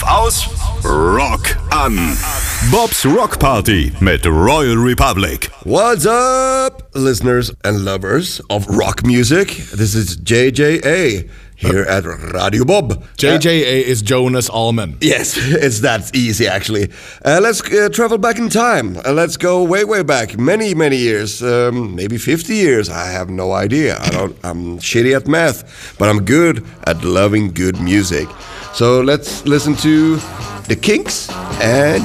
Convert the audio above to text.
aus, Rock an. Bob's Rock Party mit Royal Republic. What's up, listeners and lovers of rock music? This is JJA here at Radio Bob. JJA is Jonas Allman. Yes, it's that easy actually. Let's travel back in time. Let's go way back, many years, maybe 50 years. I have no idea. I'm shitty at math, but I'm good at loving good music. So let's listen to The Kinks and